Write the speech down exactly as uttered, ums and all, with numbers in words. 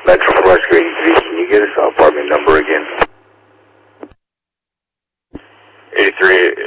Metro for Oscar eighty-three, can you get us an apartment number again? eighty-three,